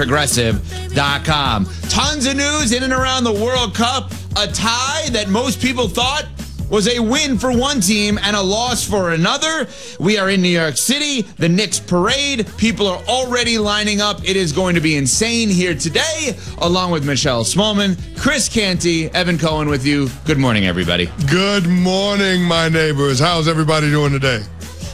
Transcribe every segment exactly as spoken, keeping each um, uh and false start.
Progressive dot com. Tons of news in and around the World Cup. A tie that most people thought was a win for one team and a loss for another. We are in New York City, the Knicks parade. People are already lining up. It is going to be insane here today, along with Michelle Smallman, Chris Canty, Evan Cohen with you. Good morning, everybody. Good morning, my neighbors. How's everybody doing today?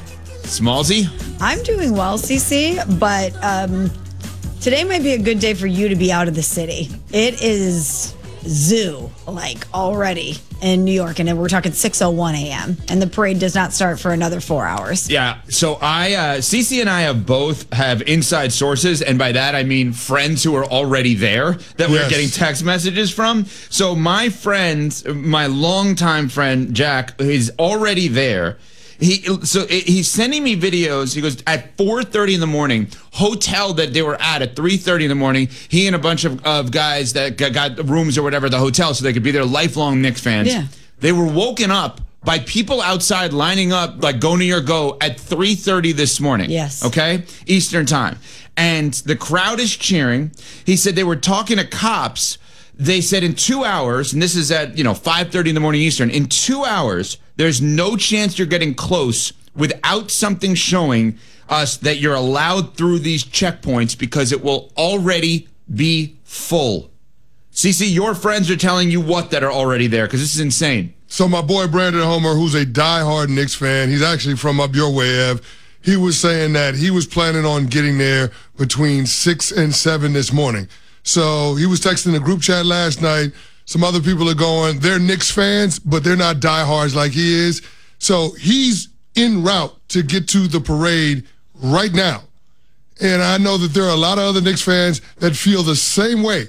Smallsy? I'm doing well, Cece, but um, today might be a good day for you to be out of the city. It is zoo, like, already in New York, and we're talking six oh one a.m., and the parade does not start for another four hours. Yeah, so I, uh, Cece and I have both have inside sources, and by that I mean friends who are already there that we're Yes. getting text messages from. So my friend, my longtime friend, Jack, is already there. He so he's sending me videos. He goes at four thirty in the morning, hotel that they were at at three thirty in the morning. He and a bunch of, of guys that got, got rooms or whatever at the hotel so they could be there, lifelong Knicks fans. Yeah. They were woken up by people outside lining up like go New York go at three thirty this morning. Yes. Okay? Eastern time. And the crowd is cheering. He said they were talking to cops. They said in two hours, and this is at, you know, five thirty in the morning Eastern, in two hours, there's no chance you're getting close without something showing us that you're allowed through these checkpoints because it will already be full. Cece, your friends are telling you what that are already there because this is insane. So my boy Brandon Homer, who's a diehard Knicks fan, he's actually from up your way, Ev. He was saying that he was planning on getting there between six and seven this morning. So he was texting the group chat last night. Some other people are going, they're Knicks fans, but they're not diehards like he is. So he's en route to get to the parade right now. And I know that there are a lot of other Knicks fans that feel the same way.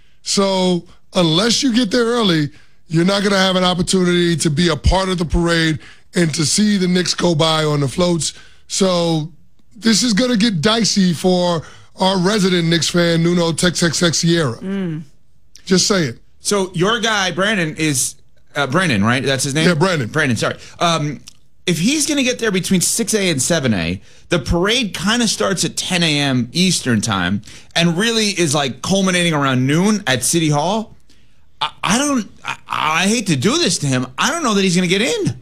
So unless you get there early, you're not going to have an opportunity to be a part of the parade and to see the Knicks go by on the floats. So this is going to get dicey for our resident Knicks fan, Nuno Texex Sierra. Mm. Just say it. So your guy, Brandon, is uh, Brandon, right? That's his name? Yeah, Brandon. Brandon, sorry. Um, if he's going to get there between six a and seven a, the parade kind of starts at ten a.m. Eastern time and really is like culminating around noon at City Hall. I, I don't, I, I hate to do this to him. I don't know that he's going to get in.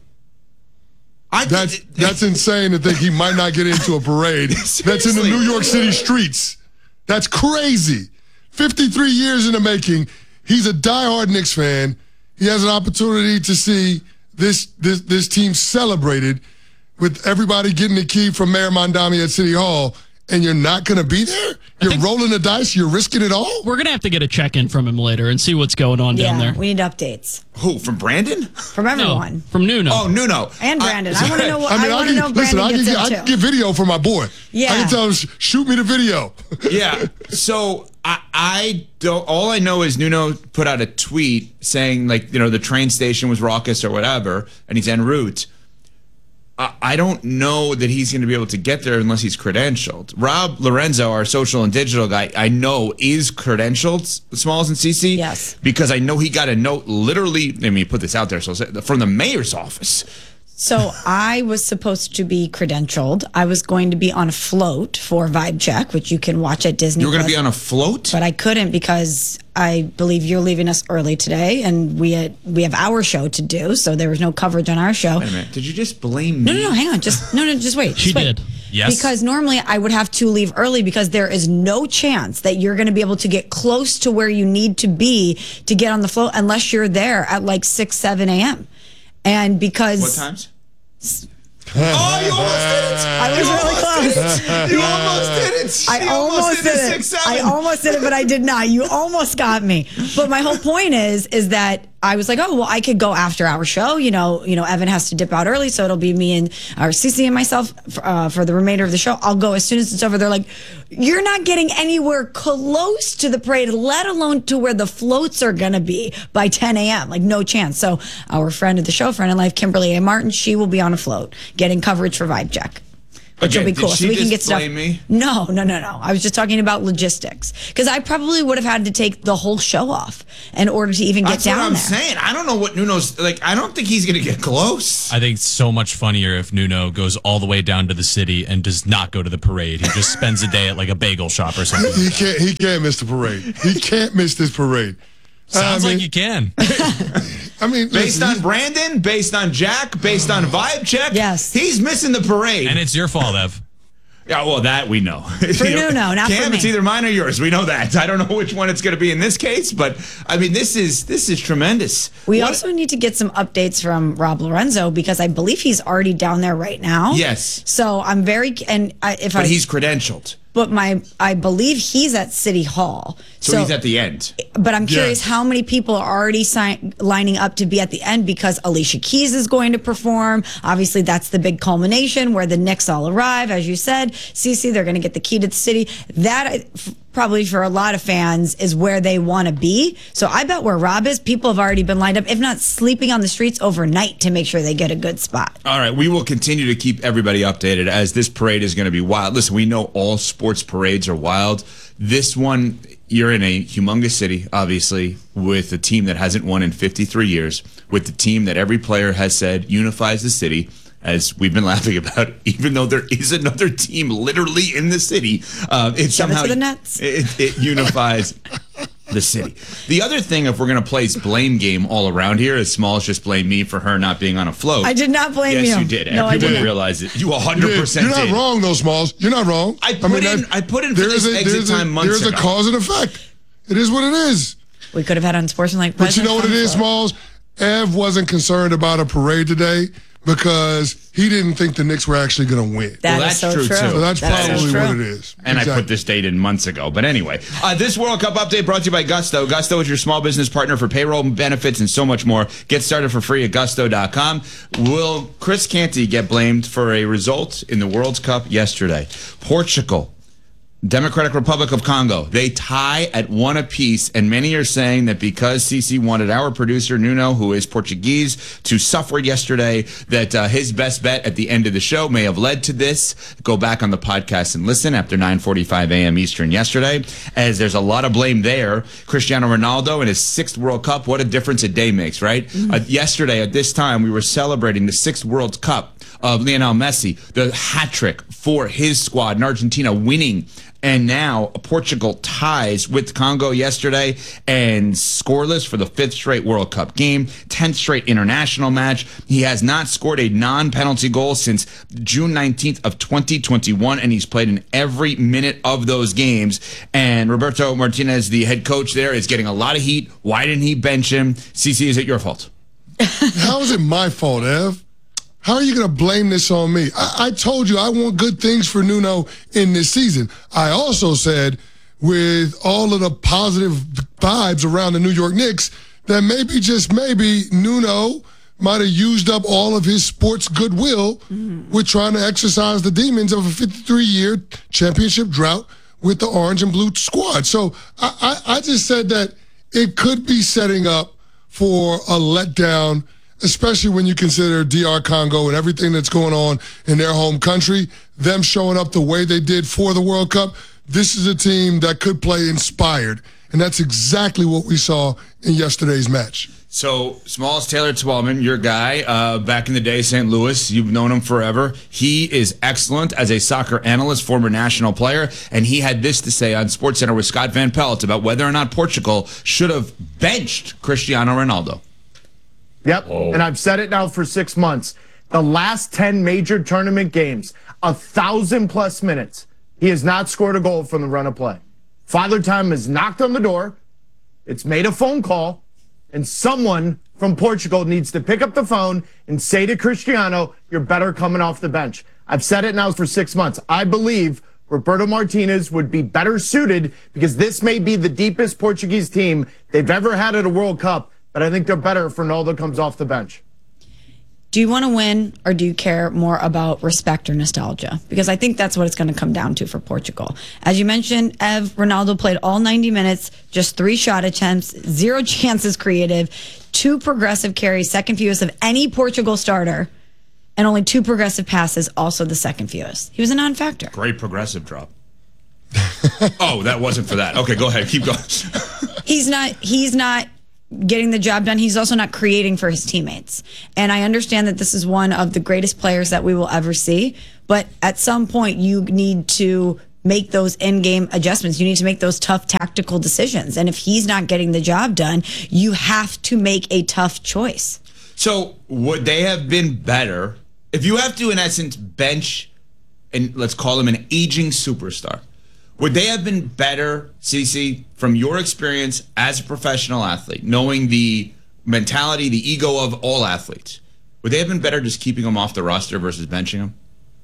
I That's, that's insane to think he might not get into a parade that's in the New York City streets. That's crazy. fifty-three years in the making. He's a diehard Knicks fan. He has an opportunity to see this this this team celebrated with everybody getting the key from Mayor Mondami at City Hall, and you're not going to be there? You're rolling the dice? You're risking it all? We're going to have to get a check-in from him later and see what's going on Yeah, down there. we need updates Who, from Brandon? from No, everyone. from Nuno. Oh, Nuno. And Brandon. I, want to know what I mean, I I want to can, know listen, Brandon I can, gets get, I into. can get video for my boy. Yeah. I can tell him, shoot me the video. Yeah. So I, I don't. All I know is Nuno put out a tweet saying, like, you know, the train station was raucous or whatever, and he's en route. I, I don't know that he's going to be able to get there unless he's credentialed. Rob Lorenzo, our social and digital guy, I know is credentialed, Smalls and C C. Yes. Because I know he got a note literally. I mean, put this out there, so from the mayor's office. So I was supposed to be credentialed. I was going to be on a float for Vibe Check, which you can watch at Disney. You were going to Plus. be on a float? But I couldn't because I believe you're leaving us early today, and we had, we have our show to do, so there was no coverage on our show. Wait a minute. Did you just blame me? No, no, no, hang on. Just no, no, just wait. She just wait. did. Yes. Because normally I would have to leave early because there is no chance that you're going to be able to get close to where you need to be to get on the float unless you're there at like six, seven a.m. And because What times? Oh, you almost did it! I was You really almost close. did it! You almost did it! I You almost did it. Six, seven. I almost did it, but I did not. You almost got me. But my whole point is, is that I was like, oh, well, I could go after our show. You know, you know, Evan has to dip out early, so it'll be me and our Cece and myself uh, for the remainder of the show. I'll go as soon as it's over. They're like, you're not getting anywhere close to the parade, let alone to where the floats are going to be by ten a.m. Like, no chance. So our friend of the show, friend in life, Kimberly A. Martin, she will be on a float getting coverage for Vibe Check. which Okay, will be cool. did So she we can just get stuff. blame me? No, no, no, no. I was just talking about logistics because I probably would have had to take the whole show off in order to even get That's down what I'm there. saying. I don't know what Nuno's like. I don't think he's going to get close. I think it's so much funnier if Nuno goes all the way down to the city and does not go to the parade. He just spends a day at like a bagel shop or something. He can't. He can't miss the parade. He can't miss this parade. Sounds I mean, like you can. I mean, Based listen, on Brandon, based on Jack, based on vibe check, Yes. he's missing the parade. And it's your fault, Ev. Yeah, well, that we know. For Nuno, not Cam, for me. it's either mine or yours. We know that. I don't know which one it's going to be in this case, but I mean, this is this is tremendous. We What- also need to get some updates from Rob Lorenzo because I believe he's already down there right now. Yes. So I'm very and I, if but I he's credentialed, but my I believe he's at City Hall. so, he's at the end. But I'm curious Yes. how many people are already sign, lining up to be at the end because Alicia Keys is going to perform. Obviously, that's the big culmination where the Knicks all arrive. As you said, Cece, they're going to get the key to the city. That f- probably for a lot of fans is where they want to be. So I bet where Rob is, people have already been lined up, if not sleeping on the streets overnight to make sure they get a good spot. All right, we will continue to keep everybody updated as this parade is going to be wild. Listen, we know all sports parades are wild. This one, you're in a humongous city, obviously, with a team that hasn't won in fifty-three years, with the team that every player has said unifies the city, as we've been laughing about, even though there is another team literally in the city. Uh, it somehow to the Nets. It, it unifies the city. The other thing, if we're going to play blame game all around here, is Smalls just blame me for her not being on a float. I did not blame yes, you. you did. No, I People didn't. realize it. You one you hundred did. percent You're not did. wrong, though, Smalls. You're not wrong. I put in- I put in for there this is a, exit there's a- time months There's ago. a cause and effect. It is what it is. We could have had unsportsmanlike. But you know what it is, Small. Smalls? Ev wasn't concerned about a parade today because he didn't think the Knicks were actually going to win. That Well, is that's so true, true. too. So that's That is probably true. what it is. And I Exactly. put this date in months ago. But anyway, uh, this World Cup update brought to you by Gusto. Gusto is your small business partner for payroll benefits and so much more. Get started for free at gusto dot com. Will Chris Canty get blamed for a result in the World Cup yesterday? Portugal, Democratic Republic of Congo, they tie at one apiece, and many are saying that because Cece wanted our producer, Nuno, who is Portuguese, to suffer yesterday, that uh, his best bet at the end of the show may have led to this. Go back on the podcast and listen after nine forty-five a.m. Eastern yesterday, as there's a lot of blame there. Cristiano Ronaldo in his sixth World Cup, what a difference a day makes, right? Mm-hmm. Uh, yesterday at this time, we were celebrating the sixth World Cup of Lionel Messi, the hat trick for his squad in Argentina winning. And now Portugal ties with Congo yesterday and scoreless for the fifth straight World Cup game, tenth straight international match. He has not scored a non-penalty goal since June nineteenth of twenty twenty-one, and he's played in every minute of those games. And Roberto Martinez, the head coach there, is getting a lot of heat. Why didn't he bench him? Cece, is it your fault? How is it my fault, Ev? How are you going to blame this on me? I, I told you I want good things for Nuno in this season. I also said, with all of the positive vibes around the New York Knicks, that maybe, just maybe, Nuno might have used up all of his sports goodwill mm. with trying to exercise the demons of a fifty-three-year championship drought with the orange and blue squad. So I, I, I just said that it could be setting up for a letdown, especially when you consider D R Congo and everything that's going on in their home country, them showing up the way they did for the World Cup. This is a team that could play inspired, and that's exactly what we saw in yesterday's match. So, Smalls, Taylor Twellman, your guy, uh, back in the day, Saint Louis, you've known him forever. He is excellent as a soccer analyst, former national player, and he had this to say on SportsCenter with Scott Van Pelt about whether or not Portugal should have benched Cristiano Ronaldo. Yep, and I've said it now for six months. The last ten major tournament games, a thousand plus minutes, he has not scored a goal from the run of play. Father Time has knocked on the door, it's made a phone call, and someone from Portugal needs to pick up the phone and say to Cristiano, you're better coming off the bench. I've said it now for six months. I believe Roberto Martinez would be better suited because this may be the deepest Portuguese team they've ever had at a World Cup, but I think they're better if Ronaldo comes off the bench. Do you want to win or do you care more about respect or nostalgia? Because I think that's what it's going to come down to for Portugal. As you mentioned, Ev, Ronaldo played all ninety minutes, just three shot attempts, zero chances created, two progressive carries, second fewest of any Portugal starter. and only two progressive passes, also the second fewest. He was a non-factor. Great progressive drop. Oh, that wasn't for that. Okay, go ahead. Keep going. He's not, he's not getting the job done. He's also not creating for his teammates. And I understand that this is one of the greatest players that we will ever see. But at some point, you need to make those in-game adjustments. You need to make those tough tactical decisions. And if he's not getting the job done, you have to make a tough choice. So would they have been better if you have to, in essence, bench, and let's call him an aging superstar? Would they have been better, Cece, from your experience as a professional athlete, knowing the mentality, the ego of all athletes? Would they have been better just keeping him off the roster versus benching him?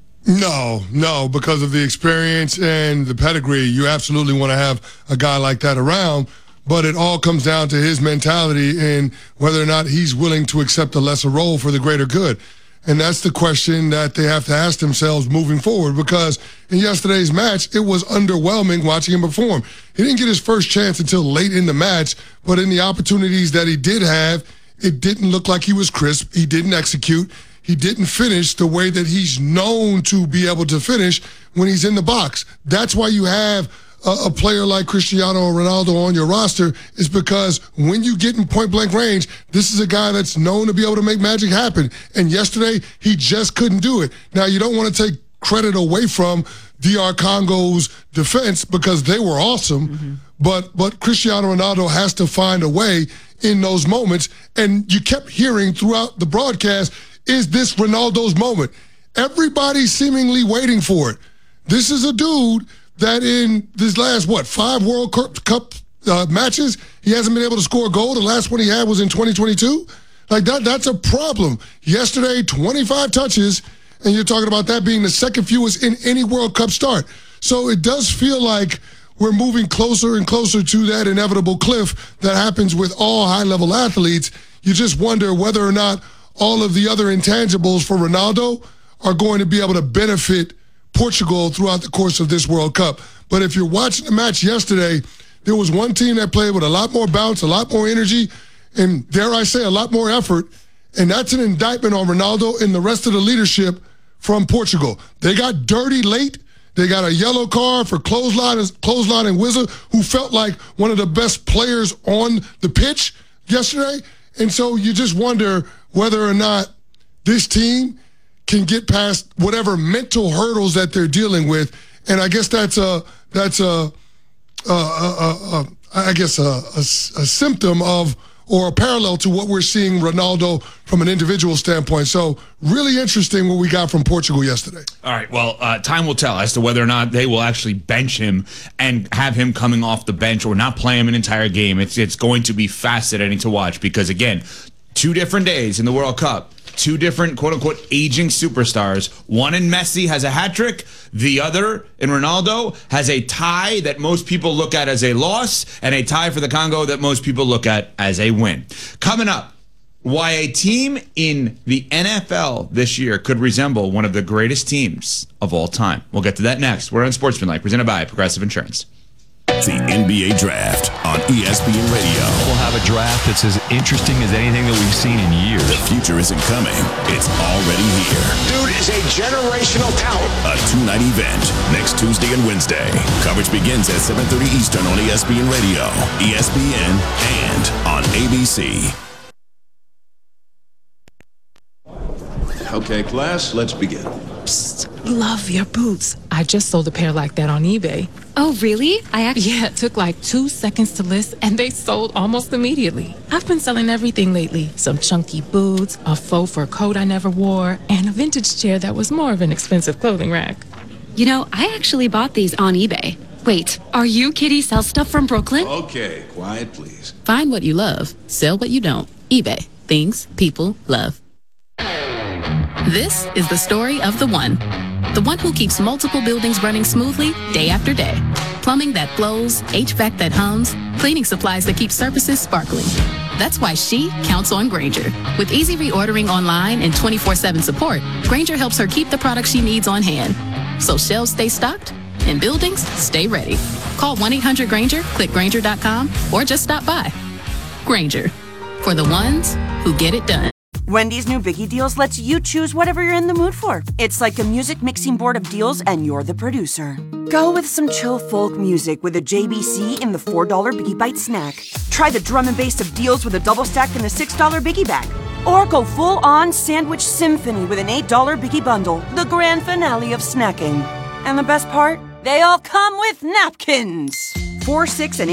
No, no, because of the experience and the pedigree, you absolutely want to have a guy like that around. But it all comes down to his mentality and whether or not he's willing to accept a lesser role for the greater good. And that's the question that they have to ask themselves moving forward, because in yesterday's match, it was underwhelming watching him perform. He didn't get his first chance until late in the match, but in the opportunities that he did have, it didn't look like he was crisp. He didn't execute. He didn't finish the way that he's known to be able to finish when he's in the box. That's why you have a, a player like Cristiano Ronaldo on your roster, is because when you get in point-blank range, this is a guy that's known to be able to make magic happen. And yesterday, he just couldn't do it. Now, you don't want to take credit away from D R Congo's defense because they were awesome, mm-hmm. but but Cristiano Ronaldo has to find a way in those moments. And you kept hearing throughout the broadcast, is this Ronaldo's moment? Everybody's seemingly waiting for it. This is a dude that in this last, what, five World Cup uh, matches, he hasn't been able to score a goal. The last one he had was in twenty twenty-two. Like, that, that's a problem. Yesterday, twenty-five touches, and you're talking about that being the second fewest in any World Cup start. So it does feel like we're moving closer and closer to that inevitable cliff that happens with all high-level athletes. You just wonder whether or not all of the other intangibles for Ronaldo are going to be able to benefit Portugal throughout the course of this World Cup. But if you're watching the match yesterday, there was one team that played with a lot more bounce, a lot more energy, and dare I say, a lot more effort. And that's an indictment on Ronaldo and the rest of the leadership from Portugal. They got dirty late. They got a yellow card for clothesline, clothesline and Wizard, who felt like one of the best players on the pitch yesterday. And so you just wonder whether or not this team can get past whatever mental hurdles that they're dealing with. And I guess that's a that's a, a, a, a, a I guess a, a, a symptom of, or a parallel to what we're seeing Ronaldo from an individual standpoint. So really interesting what we got from Portugal yesterday. All right, well, uh, time will tell as to whether or not they will actually bench him and have him coming off the bench or not play him an entire game. It's it's going to be fascinating to watch because, again, two different days in the World Cup. Two different, quote-unquote, aging superstars. One in Messi has a hat trick. The other in Ronaldo has a tie that most people look at as a loss and a tie for the Congo that most people look at as a win. Coming up, why a team in the N F L this year could resemble one of the greatest teams of all time. We'll get to that next. We're on Sportsmanlike, presented by Progressive Insurance. The N B A Draft on E S P N Radio. We'll have a draft that's as interesting as anything that we've seen in years. The future isn't coming. It's already here. Dude is a generational talent. A two-night event next Tuesday and Wednesday. Coverage begins at seven thirty Eastern on E S P N Radio, E S P N, and on A B C. Okay, class, let's begin. Psst, love your boots. I just sold a pair like that on eBay. Oh, really? I actually... Yeah, it took like two seconds to list, and they sold almost immediately. I've been selling everything lately. Some chunky boots, a faux fur coat I never wore, and a vintage chair that was more of an expensive clothing rack. You know, I actually bought these on eBay. Wait, are you Kitty Sell Stuff from Brooklyn? Okay, quiet, please. Find what you love. Sell what you don't. eBay. Things people love. This is the story of the one. The one who keeps multiple buildings running smoothly day after day. Plumbing that flows, H V A C that hums, cleaning supplies that keep surfaces sparkling. That's why she counts on Grainger. With easy reordering online and twenty-four seven support, Grainger helps her keep the products she needs on hand. So shelves stay stocked and buildings stay ready. Call one eight hundred Grainger, click Grainger dot com, or just stop by. Grainger, for the ones who get it done. Wendy's new Biggie Deals lets you choose whatever you're in the mood for. It's like a music mixing board of deals, and you're the producer. Go with some chill folk music with a J B C in the four dollar Biggie Bite snack. Try the drum and bass of deals with a double stack in the six dollar Biggie Bag. Or go full-on sandwich symphony with an eight dollar Biggie Bundle, the grand finale of snacking. And the best part? They all come with napkins. Four, six, and